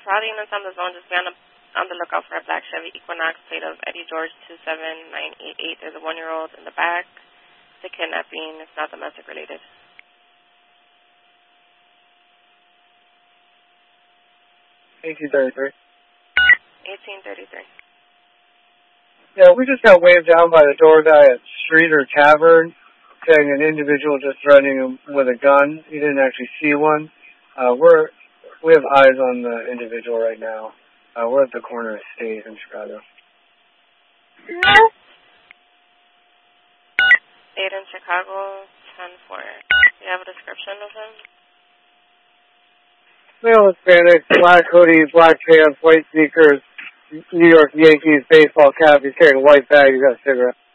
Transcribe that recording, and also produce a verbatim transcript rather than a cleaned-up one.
Charlie units on the zone, just be on the, on the lookout for a black Chevy Equinox plate of Eddie George two seven nine eight eight. There's a one-year-old in the back. It's a kidnapping. It's not domestic related. eighteen thirty-three. eighteen thirty-three. Yeah, we just got waved down by the door guy at Streeter Tavern, saying an individual just threatening him with a gun. He didn't actually see one. Uh, we're we have eyes on the individual right now. Uh, we're at the corner of State in Chicago. State in Chicago, ten four. Do you have a description of him? Male Hispanic, black hoodie, black pants, white sneakers, New York Yankees baseball cap. He's carrying a white bag. He's got a cigarette.